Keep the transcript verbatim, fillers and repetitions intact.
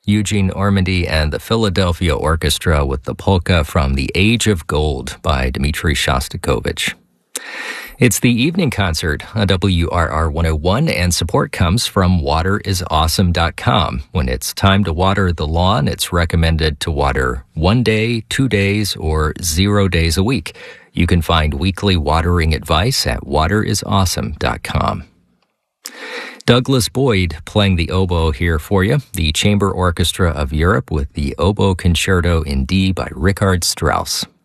Eugene Ormandy and the Philadelphia Orchestra with the polka from The Age of Gold by Dmitri Shostakovich. It's the evening concert on W R R one oh one, and support comes from water is awesome dot com. When it's time to water the lawn, it's recommended to water one day, two days, or zero days a week. You can find weekly watering advice at water is awesome dot com. Douglas Boyd playing the oboe here for you. The Chamber Orchestra of Europe with the Oboe Concerto in D by Richard Strauss.